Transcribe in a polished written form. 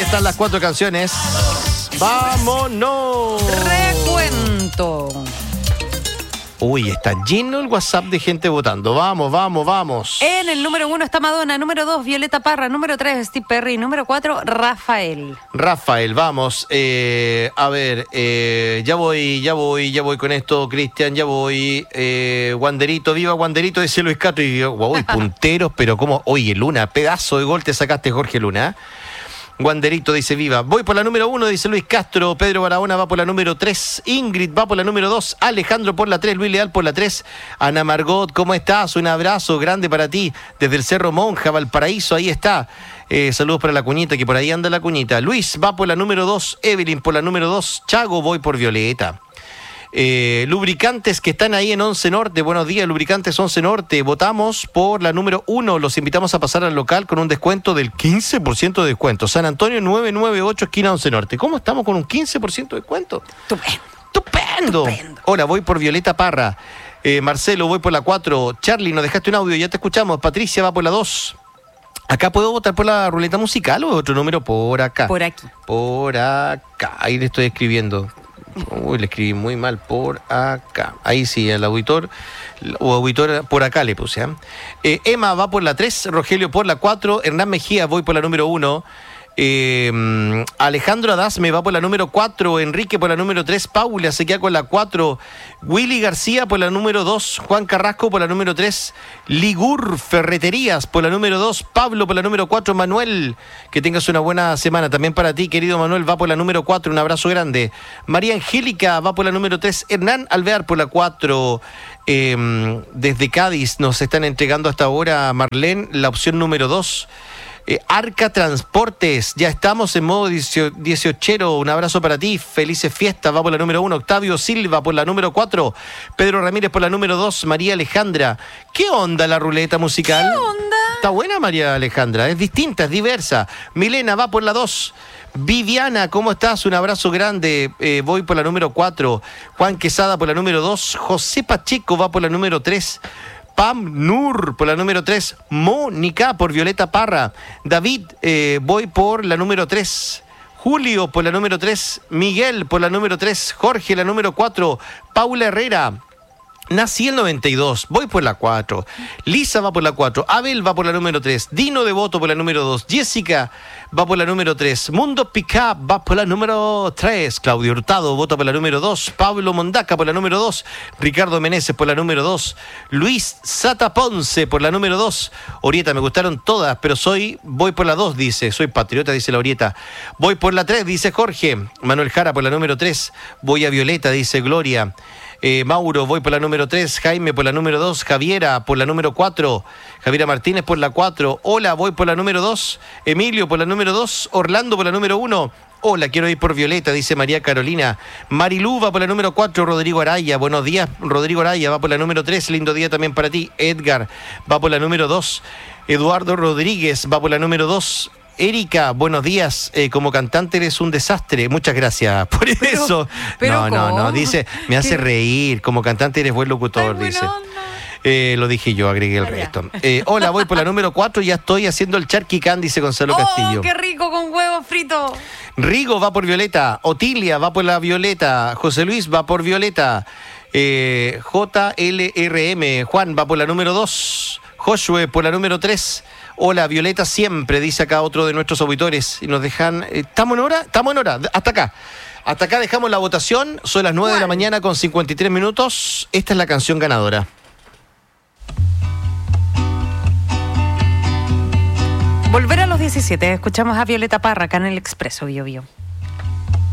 están las 4 canciones. ¡Vámonos! Recuento. Uy, está lleno el WhatsApp de gente votando. Vamos. En el número 1 está Madonna, número 2 Violeta Parra, número 3 Steve Perry, número 4 Rafael, vamos. A ver, ya voy con esto, Cristian, ya voy. Wanderito, viva Wanderito, dice Luis Castro. Y yo, wow, punteros, pero como, oye, Luna, pedazo de gol te sacaste, Jorge Luna. Wanderito dice viva. Voy por la número 1, dice Luis Castro. Pedro Barahona va por la número 3. Ingrid va por la número 2. Alejandro por la 3. Luis Leal por la 3. Ana Margot, ¿cómo estás? Un abrazo grande para ti. Desde el Cerro Monja, Valparaíso, ahí está. Saludos para la cuñita, que por ahí anda la cuñita. Luis va por la número 2. Evelyn por la número 2. Chago, voy por Violeta. Lubricantes que están ahí en 11 Norte, buenos días, Lubricantes 11 Norte, votamos por la número 1, los invitamos a pasar al local con un descuento del 15% de descuento, San Antonio 998, esquina 11 Norte. ¿Cómo estamos con un 15% de descuento? ¡Estupendo! Hola, voy por Violeta Parra. Marcelo, voy por la 4. Charlie, nos dejaste un audio, ya te escuchamos. Patricia va por la 2. ¿Acá puedo votar por la ruleta musical o otro número por acá? Por aquí. Por acá, ahí le estoy escribiendo. Uy, le escribí muy mal, por acá. Ahí sí, el auditor o auditora por acá le puse. Emma va por la 3, Rogelio por la 4, Hernán Mejía voy por la número 1. Alejandro Adasme va por la número 4, Enrique por la número 3, Paula se queda con la 4, Willy García por la número 2, Juan Carrasco por la número 3, Ligur Ferreterías por la número 2, Pablo por la número 4, Manuel, que tengas una buena semana también para ti, querido Manuel, va por la número 4, un abrazo grande. María Angélica va por la número 3, Hernán Alvear por la 4, desde Cádiz nos están entregando hasta ahora, Marlene, la opción número 2. Arca Transportes, ya estamos en modo 18, un abrazo para ti, felices fiestas, va por la número 1, Octavio Silva por la número 4, Pedro Ramírez por la número 2, María Alejandra. ¿Qué onda la ruleta musical? ¿Qué onda? Está buena María Alejandra, es distinta, es diversa. Milena va por la 2. Viviana, ¿cómo estás? Un abrazo grande, voy por la número 4, Juan Quesada por la número 2, José Pacheco va por la número 3, Pam Nur por la número 3, Mónica por Violeta Parra, David, voy por la número 3, Julio por la número 3, Miguel por la número 3, Jorge la número 4, Paula Herrera, nací el 92, voy por la 4, Lisa va por la 4, Abel va por la número 3, Dino Devoto por la número 2, Jessica va por la número 3, Mundo Pickup va por la número 3, Claudio Hurtado vota por la número 2, Pablo Mondaca por la número 2, Ricardo Meneses por la número 2, Luis Sata Ponce por la número 2, Orieta, me gustaron todas, pero voy por la 2, dice, soy patriota, dice la Orieta, voy por la 3, dice Jorge, Manuel Jara por la número 3, voy a Violeta, dice Gloria, Mauro, voy por la número 3, Jaime por la número 2, Javiera por la número 4, Javiera Martínez por la 4, Hola, voy por la número 2, Emilio por la número 2, Orlando por la número 1, Hola, quiero ir por Violeta, dice María Carolina, Marilú va por la número 4, Rodrigo Araya, buenos días, Rodrigo Araya va por la número 3, lindo día también para ti, Edgar va por la número 2, Eduardo Rodríguez va por la número 2, Erika, buenos días, como cantante eres un desastre, muchas gracias por eso. No, dice, me hace reír, como cantante eres buen locutor, dice. Lo dije yo, agregué el resto. Hola, voy por la número 4, ya estoy haciendo el charquicán, dice Gonzalo Castillo. ¡Qué rico con huevo frito! Rigo va por Violeta, Otilia va por la Violeta, José Luis va por Violeta, JLRM, Juan va por la número 2, Josué por la número 3, Hola, Violeta siempre, dice acá otro de nuestros auditores. Y nos dejan... ¿Estamos en hora? Estamos en hora. Hasta acá. Hasta acá dejamos la votación. Son las 9 de la mañana con 53 minutos. Esta es la canción ganadora. Volver a los 17. Escuchamos a Violeta Parra acá en el Expreso Bio Bio.